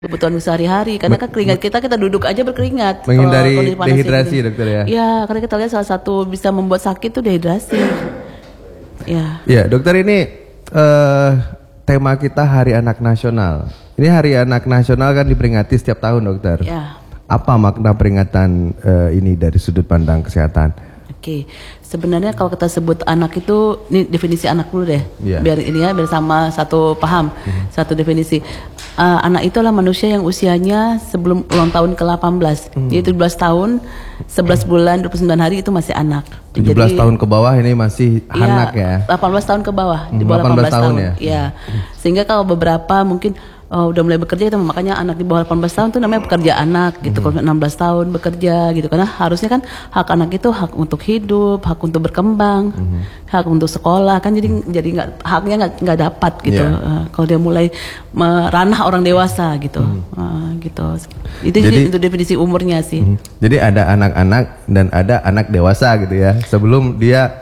kebutuhan sehari-hari. Karena kan keringat kita duduk aja berkeringat. Menghindari dehidrasi dokter ya? Ya, karena kita lihat salah satu bisa membuat sakit itu dehidrasi. Ya. Ya dokter, ini tema kita Hari Anak Nasional. Ini Hari Anak Nasional kan diperingati setiap tahun dokter. Ya. Apa makna peringatan ini dari sudut pandang kesehatan? Oke, sebenarnya kalau kita sebut anak itu, ini definisi anak dulu deh, biar ini ya, biar sama satu paham, satu definisi. Anak itu adalah manusia yang usianya sebelum ulang tahun ke-18, yaitu 17 tahun, 11 bulan, 29 hari itu masih anak. 17 jadi, tahun ke bawah ini masih anak ya? 18 tahun ke bawah, di bawah 18 tahun ya. Sehingga kalau beberapa mungkin udah mulai bekerja, makanya anak di bawah 18 tahun itu namanya pekerja anak gitu. Kalau 16 tahun bekerja gitu, karena harusnya kan hak anak itu hak untuk hidup, hak untuk berkembang, hak untuk sekolah kan, jadi haknya nggak dapat gitu. Kalau dia mulai meranah orang dewasa gitu. Gitu. Itu definisi umurnya sih. Jadi ada anak-anak dan ada anak dewasa gitu ya, sebelum dia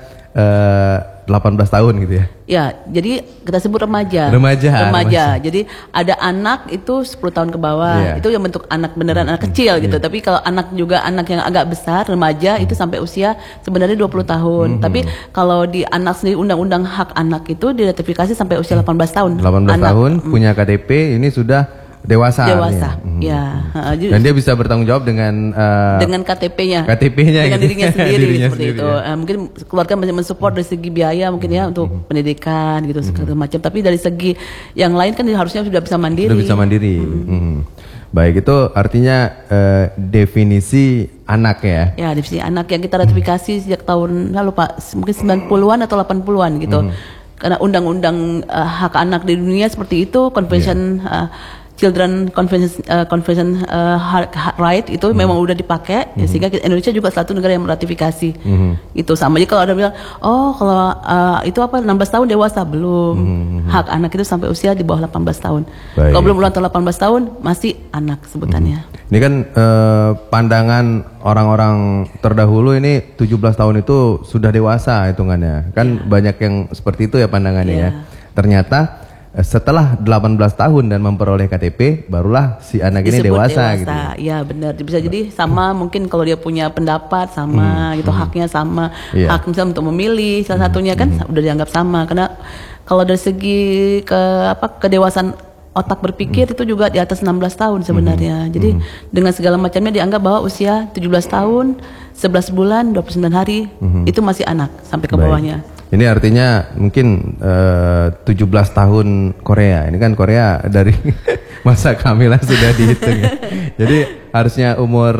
18 tahun gitu ya? Ya, jadi kita sebut remaja. Remaja. Jadi ada anak itu 10 tahun ke bawah, itu yang bentuk anak beneran, anak kecil gitu. Tapi kalau anak juga anak yang agak besar, remaja itu sampai usia sebenarnya 20 tahun. Tapi kalau di anak sendiri, undang-undang hak anak itu diratifikasi sampai usia 18 tahun. 18 tahun, punya KTP, ini sudah dewasa ya. Dan dia bisa bertanggung jawab dengan KTP-nya, gitu. dengan dirinya sendiri seperti itu. Mungkin keluarga masih mensupport dari segi biaya mungkin ya untuk pendidikan gitu segala macam. Tapi dari segi yang lain kan harusnya sudah bisa mandiri. Baik, itu artinya definisi anak ya? Ya, definisi anak yang kita ratifikasi sejak tahun lalu Pak, mungkin 90-an atau 80-an gitu. Karena undang-undang hak anak di dunia seperti itu, Convention Children Convention Right itu memang udah dipakai, sehingga Indonesia juga satu negara yang meratifikasi. Itu sama aja kalau ada bilang, kalau itu apa 16 tahun dewasa, belum. Hak anak itu sampai usia di bawah 18 tahun. Kalau belum ulang tahun 18 tahun masih anak sebutannya. Ini kan pandangan orang-orang terdahulu, ini 17 tahun itu sudah dewasa hitungannya. Kan banyak yang seperti itu ya pandangannya ya. Ternyata setelah 18 tahun dan memperoleh KTP, barulah si anak ini dewasa gitu. Ya benar, bisa jadi sama mungkin kalau dia punya pendapat sama gitu, haknya sama, hak misalnya untuk memilih salah satunya kan udah dianggap sama. Karena kalau dari segi kedewasaan otak berpikir itu juga di atas 16 tahun sebenarnya. Jadi dengan segala macamnya dianggap bahwa usia 17 tahun, 11 bulan, 29 hari itu masih anak sampai ke bawahnya. Ini artinya mungkin 17 tahun Korea. Ini kan Korea dari masa kehamilan sudah dihitung ya. Jadi harusnya umur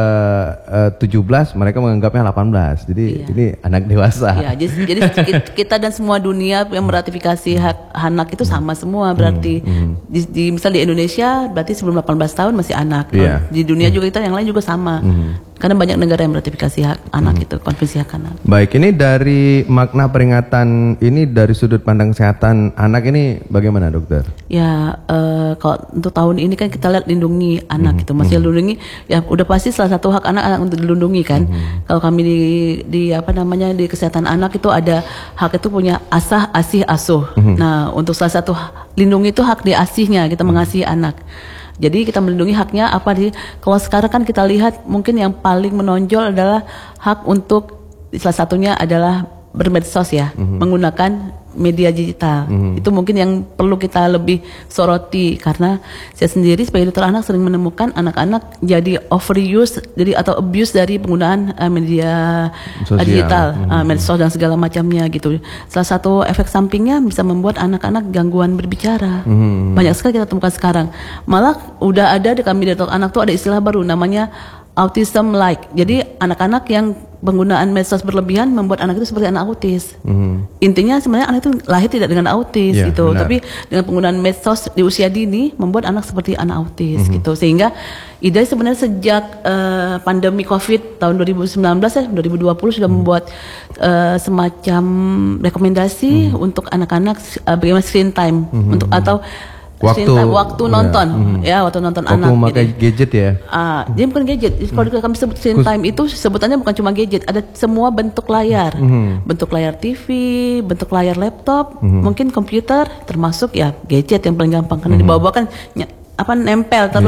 17 mereka menganggapnya 18. Jadi ini anak dewasa. Jadi kita dan semua dunia yang meratifikasi hak anak itu sama semua berarti. Misal di Indonesia berarti sebelum 18 tahun masih anak. Di dunia juga kita yang lain juga sama. Karena banyak negara yang meratifikasi hak anak itu, konvensi hak anak. Baik, ini dari makna peringatan ini dari sudut pandang kesehatan anak ini bagaimana dokter? Ya, kalau untuk tahun ini kan kita lihat lindungi anak itu, masih lindungi. Ya, udah pasti salah satu hak anak untuk dilindungi kan. Kalau kami di kesehatan anak itu ada hak itu punya asah, asih, asuh. Nah, untuk salah satu lindungi itu hak diasihnya, kita mengasihi anak. Jadi kita melindungi haknya apa sih? Kalau sekarang kan kita lihat mungkin yang paling menonjol adalah hak untuk salah satunya adalah bermedsos ya, menggunakan media digital. Itu mungkin yang perlu kita lebih soroti, karena saya sendiri sebagai dokter anak sering menemukan anak-anak jadi overuse, jadi atau abuse dari penggunaan media digital, medsos dan segala macamnya gitu. Salah satu efek sampingnya bisa membuat anak-anak gangguan berbicara. Banyak sekali kita temukan sekarang. Malah udah ada di kami dokter anak tuh ada istilah baru namanya autism like. Jadi anak-anak yang penggunaan medsos berlebihan membuat anak itu seperti anak autis. Intinya sebenarnya anak itu lahir tidak dengan autis gitu, tapi dengan penggunaan medsos di usia dini membuat anak seperti anak autis gitu. Sehingga ide sebenarnya sejak pandemi COVID tahun 2019 2020 sudah membuat semacam rekomendasi untuk anak-anak bagaimana screen time untuk atau waktu nonton waktu nonton anak. Waktu memakai gadget ya. Dia bukan gadget. Kalau kami sebut screen time itu sebutannya bukan cuma gadget, ada semua bentuk layar. Bentuk layar TV, bentuk layar laptop, mungkin komputer, termasuk ya gadget yang paling gampang karena dibawa-bawa kan nempel terus.